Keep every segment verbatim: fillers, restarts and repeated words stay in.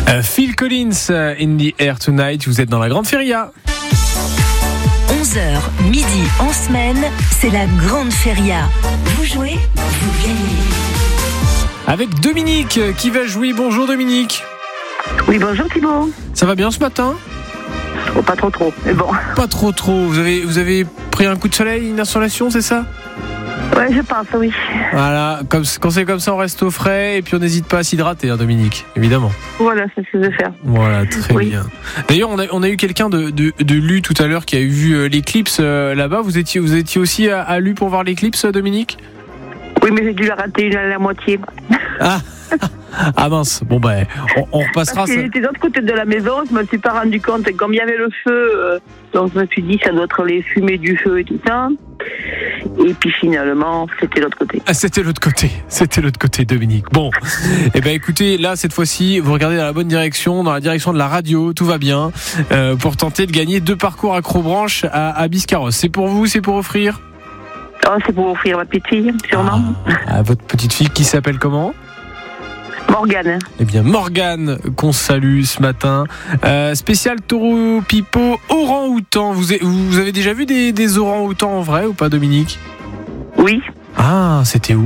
Euh, Phil Collins, uh, In the Air Tonight, vous êtes dans la Grande Feria. onze heures midi en semaine, c'est la Grande Feria. Vous jouez, vous gagnez. Avec Dominique qui va jouer. Bonjour Dominique. Oui, bonjour Thibaut. Ça va bien ce matin ? Oh, pas trop trop, mais bon. Pas trop trop. Vous avez, vous avez pris un coup de soleil, une insolation, c'est ça ? Ouais, je pense, oui. Voilà, comme, quand c'est comme ça, on reste au frais et puis on n'hésite pas à s'hydrater, hein, Dominique, évidemment. Voilà, c'est ce que je vais faire. Voilà, très Oui. bien. D'ailleurs, on a, on a eu quelqu'un de, de, de Lu tout à l'heure qui a vu euh, l'éclipse euh, là-bas. Vous étiez, vous étiez aussi à, à Lu pour voir l'éclipse, Dominique ? Oui, mais j'ai dû la rater une à la moitié. Ah, ah mince, bon ben, on, on repassera Parce que ça. j'étais de l'autre côté de la maison, je me suis pas rendu compte. Et comme il y avait le feu, euh, donc je me suis dit ça doit être les fumées du feu et tout ça. Et puis finalement, c'était l'autre côté. Ah, c'était l'autre côté, c'était l'autre côté, Dominique. Bon, eh ben écoutez, là cette fois-ci, vous regardez dans la bonne direction, dans la direction de la radio, tout va bien, euh, pour tenter de gagner deux parcours Acrobranche à, à Biscarrosse. C'est pour vous, c'est pour offrir ? Oh, c'est pour offrir ma petite fille, sûrement. Ah, à votre petite fille qui s'appelle comment ? Morgane. Eh bien, Morgane, qu'on salue ce matin. Euh, spécial taureau pipeau orang-outan. Vous avez, vous avez déjà vu des, des orang-outans en vrai ou pas, Dominique ? Oui. Ah, c'était où ?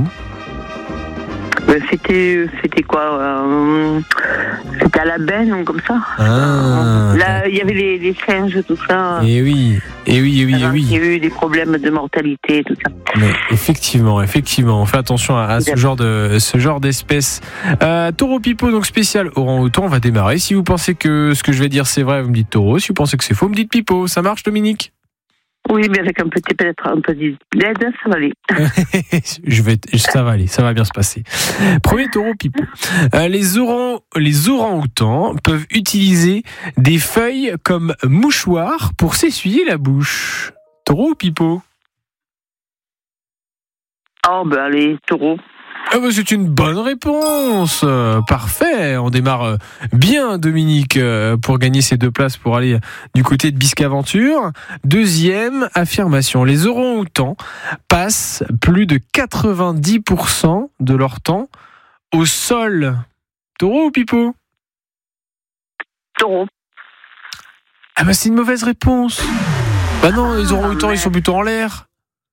Euh, C'était, c'était quoi euh, C'était à la benne ou comme ça. Ah, Là, il y avait les, les singes, tout ça. Eh oui, eh oui, eh oui, eh Alors, oui. il y a eu des problèmes de mortalité, tout ça. Mais effectivement, effectivement, on fait attention à, à ce genre de ce genre d'espèce. Euh, taureau pipeau, donc spécial orang-outan. On va démarrer. Si vous pensez que ce que je vais dire c'est vrai, vous me dites taureau. Si vous pensez que c'est faux, vous me dites pipeau. Ça marche, Dominique ? Oui, mais avec un petit, peut-être un peu d'aide, ça va aller. je vais, ça va aller, ça va bien se passer. Premier taureau pipeau. Euh, les orang, les orang-outans peuvent utiliser des feuilles comme mouchoirs pour s'essuyer la bouche. Taureau ou pipeau ? Oh, ben allez, taureau. Ah bah c'est une bonne réponse. Euh, parfait. On démarre euh, bien, Dominique, euh, pour gagner ces deux places pour aller du côté de Biscaventure. Deuxième affirmation. Les orang-outans passent plus de quatre-vingt-dix pour cent de leur temps au sol. Taureau ou pipeau ? Taureau. Ah bah c'est une mauvaise réponse. Bah non, les orang-outans, ils sont plutôt en l'air.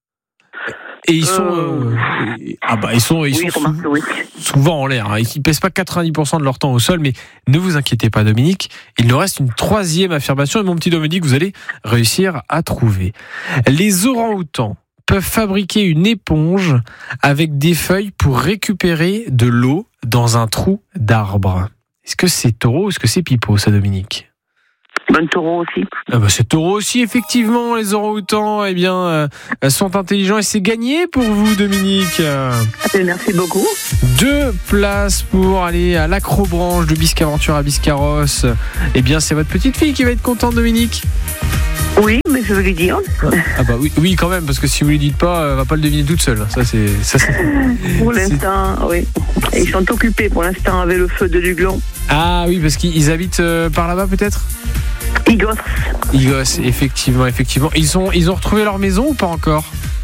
Et ils sont, euh, ah bah ils sont, ils oui, sont remarque, sou- oui. souvent en l'air. Hein. Ils pèsent pas quatre-vingt-dix pour cent de leur temps au sol, mais ne vous inquiétez pas, Dominique. Il nous reste une troisième affirmation et mon petit Dominique, vous allez réussir à trouver. Les orang-outans peuvent fabriquer une éponge avec des feuilles pour récupérer de l'eau dans un trou d'arbre. Est-ce que c'est taureau ou est-ce que c'est pipeau, ça, Dominique ? Ben, taureau aussi. Ah bah c'est taureau aussi, effectivement. Les orang-outans, eh bien, euh, sont intelligents et c'est gagné pour vous, Dominique. Ah, ben, merci beaucoup. Deux places pour aller à l'Acrobranche de Biscaventure à Biscarrosse. Eh bien, c'est votre petite fille qui va être contente, Dominique. Oui, mais je vais lui dire. Ah bah oui, oui quand même, parce que si vous lui dites pas, elle va pas le deviner toute seule. Ça c'est, ça c'est. Pour l'instant, oui. Et ils sont occupés pour l'instant avec le feu de Luglon. Ah oui, parce qu'ils habitent euh, par là-bas peut-être. Igos. Igos, effectivement, effectivement. Ils ont, ils ont retrouvé leur maison ou pas encore ?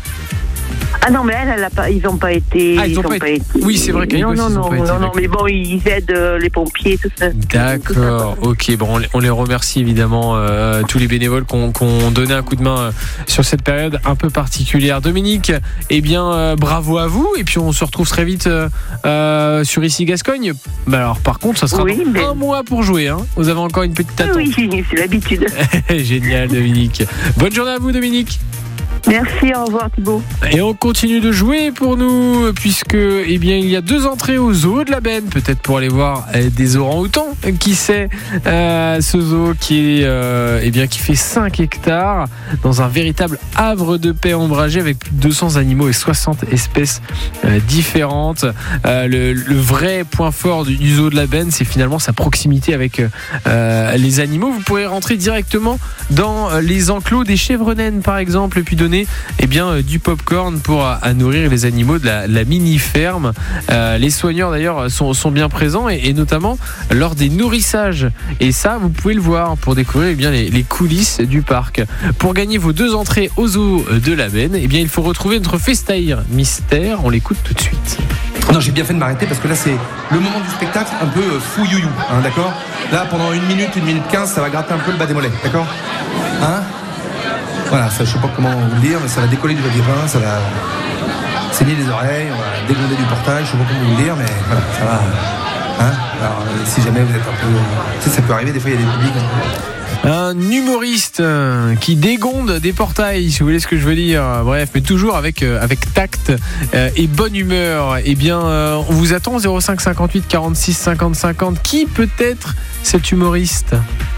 Ah non, mais elle, elle a pas, ils n'ont pas été. Ah, ils ont pas été- oui, c'est vrai qu'à Non, Igos, non, ils ont non, pas été, non, non, d'accord. mais bon, ils aident euh, les pompiers, tout ça. D'accord, ok, bon, on les- on les remercie évidemment, euh, tous les bénévoles qui ont, qui ont donné un coup de main euh, sur cette période un peu particulière. Dominique, eh bien, euh, bravo à vous, et puis on se retrouve très vite euh, euh, sur Ici Gascogne. Bah alors, par contre, ça sera Oui, dans mais- un mois pour jouer, hein. Vous avez encore une petite attente. Oui, c'est l'habitude. Génial, Dominique. Bonne journée à vous, Dominique. Merci, au revoir Thibaut. Et on continue de jouer pour nous, puisque eh bien, il y a deux entrées au zoo de la Benne, peut-être pour aller voir euh, des orang-outans. Qui sait, euh, ce zoo qui, est, euh, eh bien, qui fait cinq hectares, dans un véritable havre de paix ombragé, avec plus de deux cents animaux et soixante espèces euh, différentes. Euh, le, le vrai point fort du, du zoo de la Benne, c'est finalement sa proximité avec euh, les animaux. Vous pourrez rentrer directement dans les enclos des chèvres naines, par exemple, et puis donner donner eh bien, du popcorn pour à, à nourrir les animaux de la, la mini-ferme. Euh, les soigneurs d'ailleurs sont, sont bien présents et, et notamment lors des nourrissages. Et ça, vous pouvez le voir pour découvrir eh bien, les, les coulisses du parc. Pour gagner vos deux entrées au zoo de la Benne, eh bien, il faut retrouver notre Festair Mystère. On l'écoute tout de suite. Non, j'ai bien fait de m'arrêter parce que là, c'est le moment du spectacle un peu fou you hein, d'accord ? Là, pendant une minute, une minute quinze, ça va gratter un peu le bas des mollets, d'accord ? Hein ? Voilà, ça, je sais pas comment vous le dire, mais ça va décoller du bas des reins, ça va saigner les oreilles, on va dégonder du portail, je sais pas comment vous le dire, mais voilà, ça va. Hein ? Alors, si jamais vous êtes un peu... Tu sais, ça peut arriver, des fois, il y a des publics... Un humoriste euh, qui dégonde des portails, si vous voulez ce que je veux dire. Bref, mais toujours avec, euh, avec tact euh, et bonne humeur. Eh bien, euh, on vous attend au zéro cinq cinquante-huit quarante-six cinquante cinquante. Qui peut être cet humoriste ?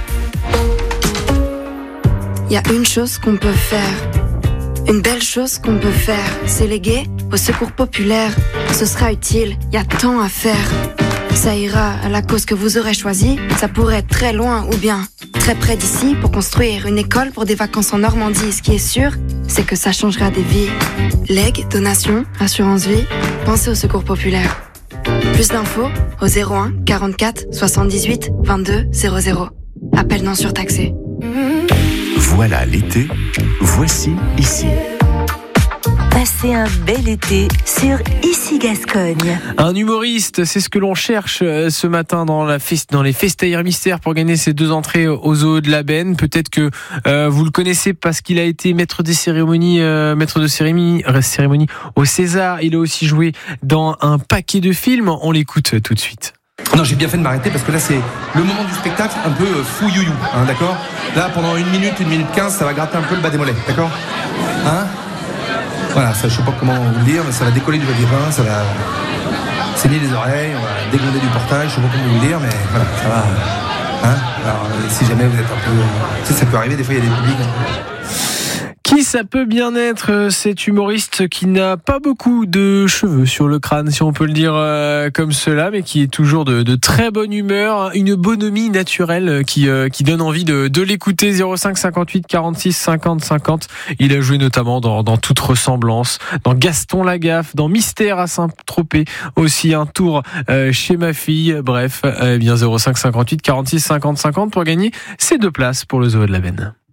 Il y a une chose qu'on peut faire, une belle chose qu'on peut faire, c'est léguer au secours populaire. Ce sera utile, il y a tant à faire. Ça ira à la cause que vous aurez choisie. Ça pourrait être très loin ou bien très près d'ici pour construire une école pour des vacances en Normandie. Ce qui est sûr, c'est que ça changera des vies. Legs, donations, assurance vie, pensez au secours populaire. Plus d'infos au zéro un quarante-quatre soixante-dix-huit vingt-deux zéro zéro. Appel non surtaxé. Voilà l'été, voici ici. Passez un bel été sur Ici Gascogne. Un humoriste, c'est ce que l'on cherche ce matin dans, la fest- dans les Festair Mystère pour gagner ces deux entrées au zoo de la Benne. Peut-être que euh, vous le connaissez parce qu'il a été maître des cérémonies, euh, maître de cérémonie, euh, cérémonie au César. Il a aussi joué dans un paquet de films. On l'écoute tout de suite. Non, j'ai bien fait de m'arrêter parce que là, c'est le moment du spectacle un peu fou you hein, d'accord ? Là, pendant une minute, une minute quinze, ça va gratter un peu le bas des mollets, d'accord ? Hein ? Voilà, ça, je sais pas comment vous le dire, mais ça va décoller du bas des reins, ça va saigner les oreilles, on va dégonder du portail, je sais pas comment vous le dire, mais voilà, ça va. Hein ? Alors, si jamais vous êtes un peu... Tu sais, ça peut arriver, des fois, il y a des publics... Qui ça peut bien être, cet humoriste qui n'a pas beaucoup de cheveux sur le crâne, si on peut le dire euh, comme cela, mais qui est toujours de, de très bonne humeur, une bonhomie naturelle qui, euh, qui donne envie de, de l'écouter. Zéro cinq cinquante-huit quarante-six cinquante cinquante. Il a joué notamment dans, dans Toute Ressemblance, dans Gaston Lagaffe, dans Mystère à Saint-Tropez, aussi un tour euh, chez ma fille. Bref, euh, eh bien zéro cinq cinquante-huit quarante-six cinquante cinquante pour gagner ces deux places pour le zoo de la Benne.